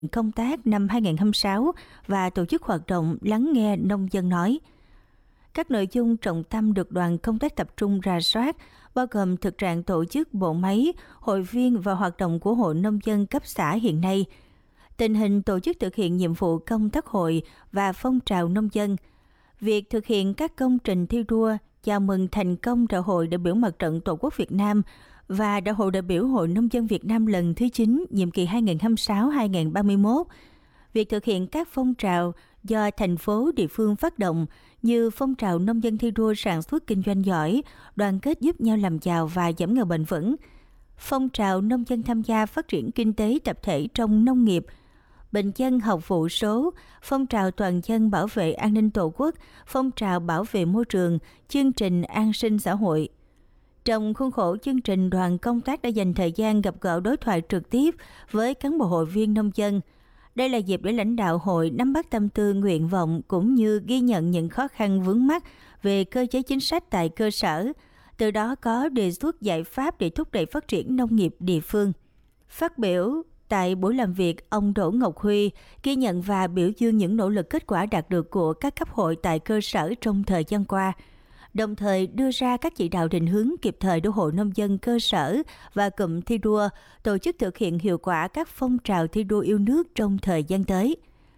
công tác năm 2026 và tổ chức hoạt động lắng nghe nông dân nói. Các nội dung trọng tâm được đoàn công tác tập trung rà soát, bao gồm thực trạng tổ chức bộ máy, hội viên và hoạt động của hội nông dân cấp xã hiện nay, tình hình tổ chức thực hiện nhiệm vụ công tác hội và phong trào nông dân, việc thực hiện các công trình thi đua chào mừng thành công Đại hội đại biểu Mặt trận Tổ quốc Việt Nam và Đại hội đại biểu Hội Nông dân Việt Nam lần thứ 9, nhiệm kỳ 2026-2031, việc thực hiện các phong trào do thành phố địa phương phát động như phong trào nông dân thi đua sản xuất kinh doanh giỏi, đoàn kết giúp nhau làm giàu và giảm nghèo bền vững, phong trào nông dân tham gia phát triển kinh tế tập thể trong nông nghiệp, bình dân học vụ số, phong trào toàn dân bảo vệ an ninh Tổ quốc, phong trào bảo vệ môi trường, chương trình an sinh xã hội. Trong khuôn khổ chương trình, đoàn công tác đã dành thời gian gặp gỡ đối thoại trực tiếp với cán bộ hội viên nông dân. Đây là dịp để lãnh đạo hội nắm bắt tâm tư, nguyện vọng cũng như ghi nhận những khó khăn vướng mắc về cơ chế chính sách tại cơ sở, từ đó có đề xuất giải pháp để thúc đẩy phát triển nông nghiệp địa phương. Phát biểu tại buổi làm việc, ông Đỗ Ngọc Huy ghi nhận và biểu dương những nỗ lực kết quả đạt được của các cấp hội tại cơ sở trong thời gian qua, đồng thời đưa ra các chỉ đạo định hướng kịp thời để hội nông dân cơ sở và cụm thi đua tổ chức thực hiện hiệu quả các phong trào thi đua yêu nước trong thời gian tới.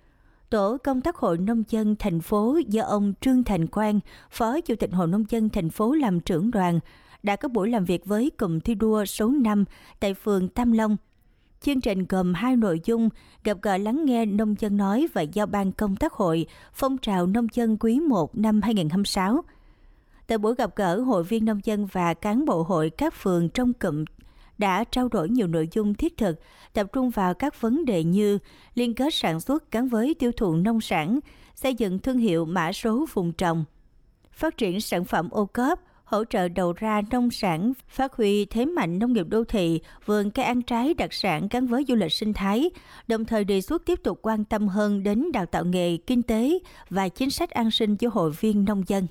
Tổ công tác Hội Nông dân thành phố do ông Trương Thành Quang, Phó Chủ tịch Hội Nông dân thành phố làm trưởng đoàn, đã có buổi làm việc với cụm thi đua số 5 tại phường Tam Long. Chương trình gồm 2 nội dung: gặp gỡ lắng nghe nông dân nói và giao ban công tác hội phong trào nông dân quý 1 năm 2026. Tại buổi gặp gỡ, hội viên nông dân và cán bộ hội các phường trong cụm đã trao đổi nhiều nội dung thiết thực, tập trung vào các vấn đề như liên kết sản xuất gắn với tiêu thụ nông sản, xây dựng thương hiệu mã số vùng trồng, phát triển sản phẩm ô cốp, hỗ trợ đầu ra nông sản, phát huy thế mạnh nông nghiệp đô thị, vườn cây ăn trái đặc sản gắn với du lịch sinh thái, đồng thời đề xuất tiếp tục quan tâm hơn đến đào tạo nghề, kinh tế và chính sách an sinh cho hội viên nông dân.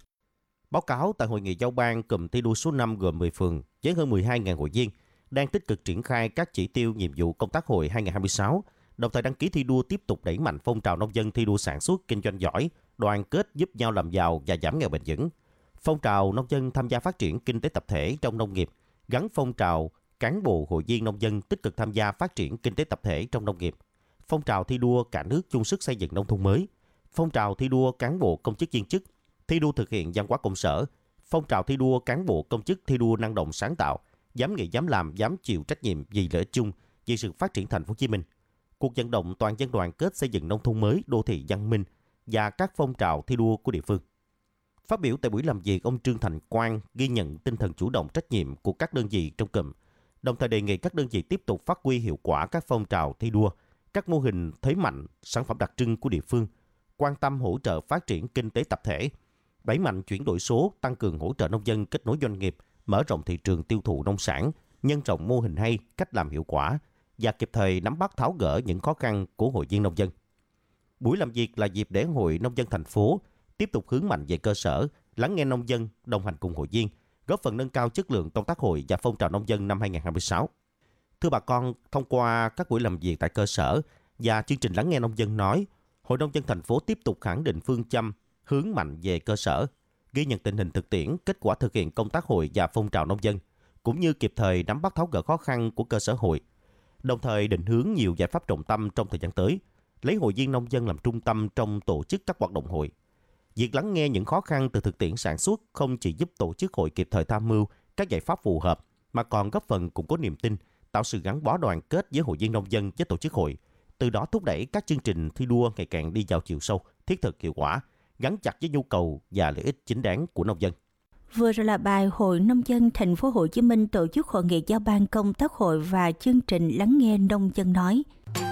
Báo cáo tại hội nghị giao ban cụm thi đua số 5 gồm 10 phường với hơn 12.000 hội viên đang tích cực triển khai các chỉ tiêu nhiệm vụ công tác hội 2026, đồng thời đăng ký thi đua tiếp tục đẩy mạnh phong trào nông dân thi đua sản xuất kinh doanh giỏi, đoàn kết giúp nhau làm giàu và giảm nghèo bền vững. Phong trào nông dân tham gia phát triển kinh tế tập thể trong nông nghiệp, gắn phong trào cán bộ hội viên nông dân tích cực tham gia phát triển kinh tế tập thể trong nông nghiệp. Phong trào thi đua cả nước chung sức xây dựng nông thôn mới. Phong trào thi đua cán bộ công chức viên chức, thi đua thực hiện văn hóa công sở. Phong trào thi đua cán bộ công chức thi đua năng động sáng tạo, dám nghĩ dám làm, dám chịu trách nhiệm vì lợi ích chung, vì sự phát triển thành phố Hồ Chí Minh. Cuộc vận động toàn dân đoàn kết xây dựng nông thôn mới, đô thị văn minh và các phong trào thi đua của địa phương. Phát biểu tại buổi làm việc, ông Trương Thành Quang ghi nhận tinh thần chủ động trách nhiệm của các đơn vị trong cụm, đồng thời đề nghị các đơn vị tiếp tục phát huy hiệu quả các phong trào thi đua, các mô hình thế mạnh, sản phẩm đặc trưng của địa phương, quan tâm hỗ trợ phát triển kinh tế tập thể, đẩy mạnh chuyển đổi số, tăng cường hỗ trợ nông dân kết nối doanh nghiệp, mở rộng thị trường tiêu thụ nông sản, nhân rộng mô hình hay, cách làm hiệu quả và kịp thời nắm bắt tháo gỡ những khó khăn của hội viên nông dân. Buổi làm việc là dịp để Hội Nông dân thành phố tiếp tục hướng mạnh về cơ sở, lắng nghe nông dân, đồng hành cùng hội viên, góp phần nâng cao chất lượng công tác hội và phong trào nông dân năm 2026. Thưa bà con, thông qua các buổi làm việc tại cơ sở và chương trình lắng nghe nông dân nói, Hội Nông dân thành phố tiếp tục khẳng định phương châm hướng mạnh về cơ sở, ghi nhận tình hình thực tiễn, kết quả thực hiện công tác hội và phong trào nông dân, cũng như kịp thời nắm bắt tháo gỡ khó khăn của cơ sở hội, đồng thời định hướng nhiều giải pháp trọng tâm trong thời gian tới, lấy hội viên nông dân làm trung tâm trong tổ chức các hoạt động hội. Việc lắng nghe những khó khăn từ thực tiễn sản xuất không chỉ giúp tổ chức hội kịp thời tham mưu các giải pháp phù hợp, mà còn góp phần củng cố niềm tin, tạo sự gắn bó đoàn kết với hội viên nông dân với tổ chức hội, từ đó thúc đẩy các chương trình thi đua ngày càng đi vào chiều sâu, thiết thực hiệu quả, gắn chặt với nhu cầu và lợi ích chính đáng của nông dân. Vừa rồi là bài Hội Nông dân Thành phố Hồ Chí Minh tổ chức hội nghị giao ban công tác hội và chương trình lắng nghe nông dân nói.